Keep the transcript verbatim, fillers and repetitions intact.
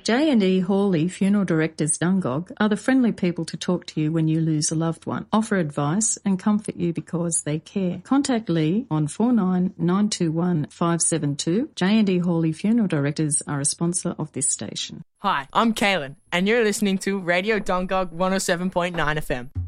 J and E Hawley Funeral Directors Dungog are the friendly people to talk to you when you lose a loved one, offer advice and comfort you because they care. Contact Lee on four nine nine two one five seven two. J and E Hawley Funeral Directors are a sponsor of this station. Hi, I'm Kaylin, and you're listening to Radio Dungog one oh seven point nine F M.